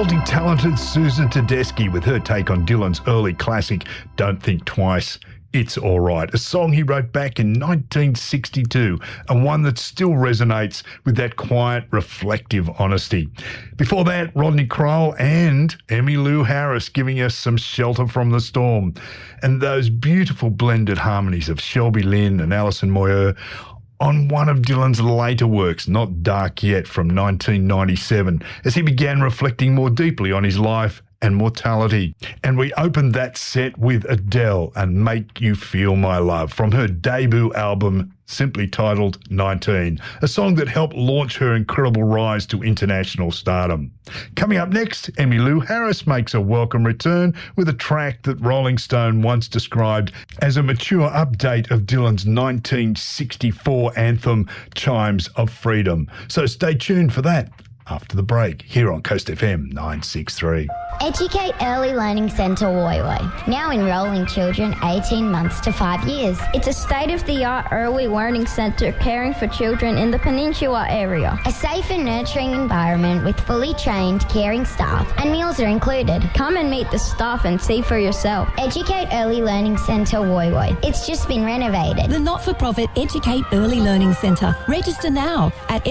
multi-talented Susan Tedeschi with her take on Dylan's early classic, Don't Think Twice, It's All Right, a song he wrote back in 1962 and one that still resonates with that quiet, reflective honesty. Before that, Rodney Crowell and Emmylou Harris giving us some Shelter from the Storm, and those beautiful blended harmonies of Shelby Lynne and Alison Moyer on one of Dylan's later works, Not Dark Yet, from 1997, as he began reflecting more deeply on his life and mortality. And we opened that set with Adele and Make You Feel My Love from her debut album, simply titled 19, a song that helped launch her incredible rise to international stardom. Coming up next, Emmylou Harris makes a welcome return with a track that Rolling Stone once described as a mature update of Dylan's 1964 anthem, Chimes of Freedom. So stay tuned for that after the break here on Coast FM 963. Educate Early Learning Centre Woy Woy, now enrolling children 18 months to 5 years. It's a state-of-the-art early learning centre caring for children in the Peninsula area. A safe and nurturing environment with fully trained, caring staff, and meals are included. Come and meet the staff and see for yourself. Educate Early Learning Centre Woy Woy. It's just been renovated. The not-for-profit Educate Early Learning Centre. Register now at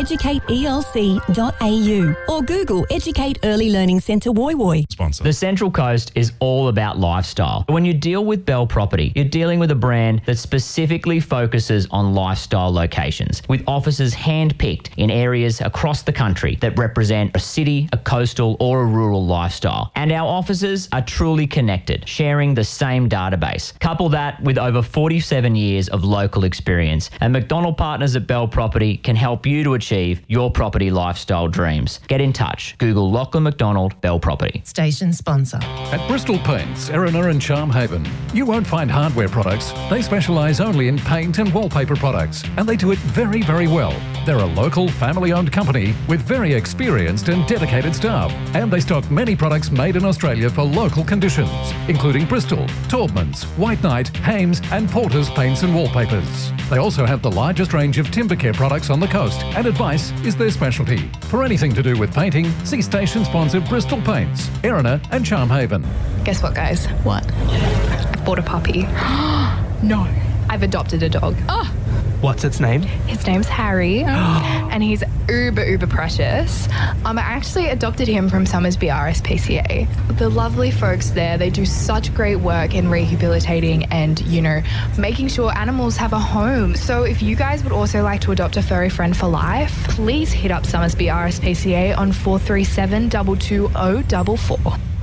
educateelc.au or Google Educate Early Learning Centre Woy Woy. The Central Coast is all about lifestyle. When you deal with Bell Property, you're dealing with a brand that specifically focuses on lifestyle locations, with offices hand-picked in areas across the country that represent a city, a coastal or a rural lifestyle. And our offices are truly connected, sharing the same database. Couple that with over 47 years of local experience, and McDonald Partners at Bell Property can help you to achieve your property lifestyle dreams. Get in touch. Google Lachlan McDonald Bell Property. Station sponsor. At Bristol Paints, Erina and Charmhaven, you won't find hardware products. They specialise only in paint and wallpaper products, and they do it very, very well. They're a local, family-owned company with very experienced and dedicated staff, and they stock many products made in Australia for local conditions, including Bristol, Taubmans, White Knight, Hames and Porter's paints and wallpapers. They also have the largest range of timber care products on the coast, and advice is their specialty. For anything to do with painting, see station sponsor Bristol Paints, Erina and Charmhaven. Guess what, guys? What? I've bought a puppy. No. I've adopted a dog. Oh. What's its name? His name's Harry, and he's uber precious. I actually adopted him from Summersby RSPCA. The lovely folks there, they do such great work in rehabilitating and, making sure animals have a home. So if you guys would also like to adopt a furry friend for life, please hit up Summersby RSPCA on 437 220 44.